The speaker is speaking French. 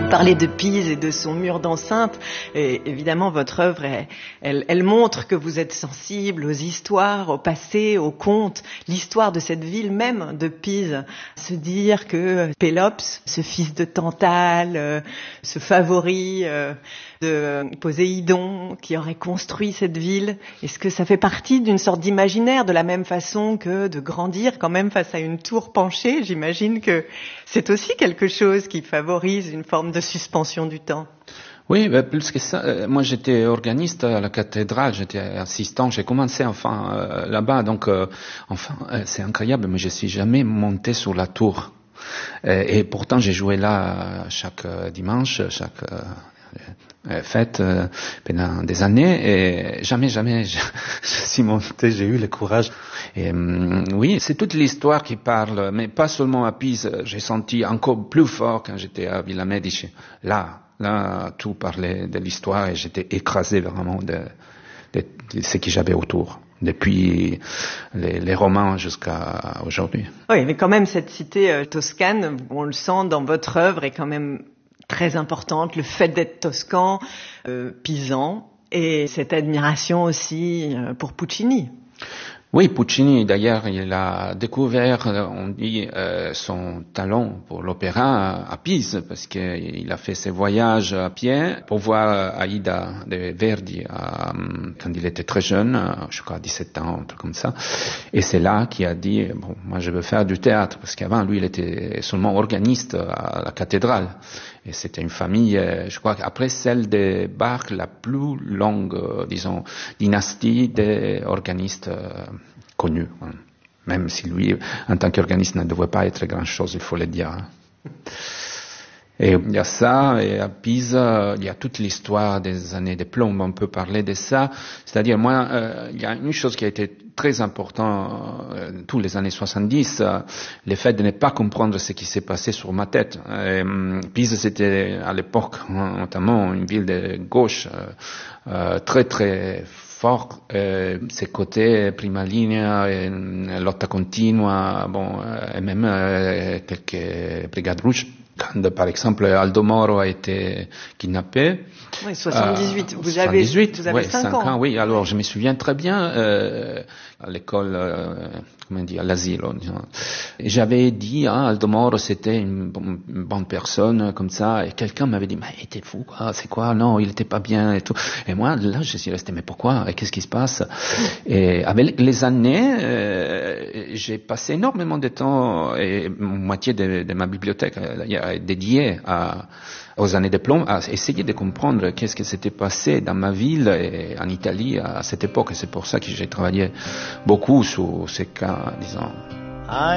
Parler de Pise et de son mur d'enceinte, et évidemment votre œuvre, elle montre que vous êtes sensible aux histoires, au passé, aux contes, l'histoire de cette ville même de Pise. Se dire que Pélops, ce fils de Tantale, ce favori de Poséidon qui aurait construit cette ville, est-ce que ça fait partie d'une sorte d'imaginaire, de la même façon que de grandir quand même face à une tour penchée? J'imagine que c'est aussi quelque chose qui favorise une forme de suspension du temps. Oui, plus que ça, moi j'étais organiste à la cathédrale, j'étais assistant, j'ai commencé là-bas, donc c'est incroyable, mais je suis jamais monté sur la tour. Et pourtant j'ai joué là chaque dimanche, chaque fête pendant des années, et jamais je suis monté, j'ai eu le courage. Et oui, c'est toute l'histoire qui parle, mais pas seulement à Pise. J'ai senti encore plus fort quand j'étais à Villa Medici. Là, tout parlait de l'histoire et j'étais écrasé vraiment de ce que j'avais autour, depuis les romans jusqu'à aujourd'hui. Oui, mais quand même cette cité toscane, on le sent dans votre œuvre, est quand même très importante, le fait d'être toscan, pisan, et cette admiration aussi pour Puccini. Oui, Puccini, d'ailleurs, il a découvert, on dit, son talent pour l'opéra à Pise, parce qu'il a fait ses voyages à pied pour voir Aïda de Verdi quand il était très jeune, je crois 17 ans, un truc comme ça. Et c'est là qu'il a dit, bon, moi je veux faire du théâtre, parce qu'avant, lui, il était seulement organiste à la cathédrale. Et c'était une famille, je crois qu'après celle de Bach, la plus longue, dynastie d'organistes connus. Même si lui, en tant qu'organiste, ne devait pas être grand-chose, il faut le dire. Et il y a ça, et à Pise, il y a toute l'histoire des années de plomb, on peut parler de ça. C'est-à-dire, moi, il y a une chose qui a été très importante tous les années 70, le fait de ne pas comprendre ce qui s'est passé sur ma tête. Pise, c'était à l'époque, notamment, une ville de gauche très très fort, ses côtés prima linea, lotta continua, bon, et même quelques brigades rouges. Quand, par exemple, Aldo Moro a été kidnappé. Oui, 78. Vous avez 5 ans. Oui, alors je me souviens très bien à l'école, comment dire, à l'asile. Et j'avais dit, Aldo Moro, c'était une bonne personne, comme ça, et quelqu'un m'avait dit, mais il était fou, quoi, c'est quoi? Non, il était pas bien, et tout. Et moi, là, je suis resté, mais pourquoi? Et qu'est-ce qui se passe? Et avec les années, j'ai passé énormément de temps, et moitié de ma bibliothèque dédiée aux années de plomb, à essayer de comprendre qu'est-ce qui s'était passé dans ma ville et en Italie à cette époque. Et c'est pour ça que j'ai travaillé beaucoup sur ces cas, disons.